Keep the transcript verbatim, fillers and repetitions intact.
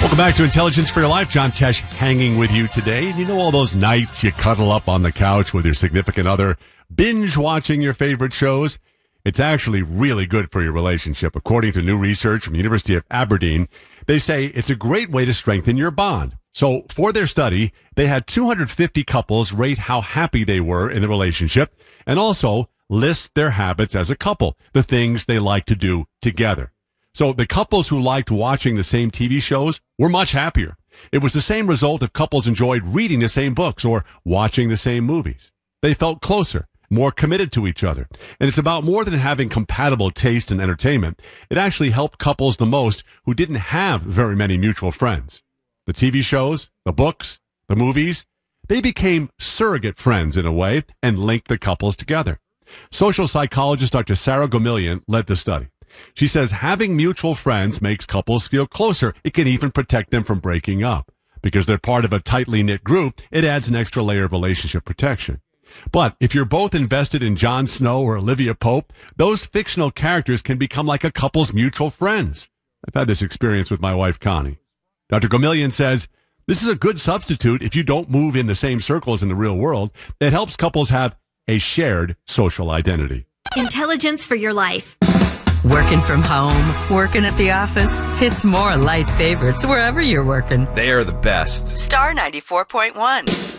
Welcome back to Intelligence for Your Life. John Tesh hanging with you today. And you know all those nights you cuddle up on the couch with your significant other, binge watching your favorite shows? It's actually really good for your relationship. According to new research from the University of Aberdeen, they say it's a great way to strengthen your bond. So for their study, they had two hundred fifty couples rate how happy they were in the relationship and also list their habits as a couple, the things they like to do together. So the couples who liked watching the same T V shows were much happier. It was the same result if couples enjoyed reading the same books or watching the same movies. They felt closer, more committed to each other. And it's about more than having compatible taste in entertainment. It actually helped couples the most who didn't have very many mutual friends. The T V shows, the books, the movies, they became surrogate friends in a way and linked the couples together. Social psychologist Doctor Sarah Gomillion led the study. She says having mutual friends makes couples feel closer. It can even protect them from breaking up. Because they're part of a tightly knit group, it adds an extra layer of relationship protection. But if you're both invested in Jon Snow or Olivia Pope, those fictional characters can become like a couple's mutual friends. I've had this experience with my wife, Connie. Doctor Gomillion says, this is a good substitute if you don't move in the same circles in the real world. It helps couples have a shared social identity. Intelligence for Your Life. Working from home, working at the office. It's more light favorites wherever you're working. They are the best. Star ninety-four point one.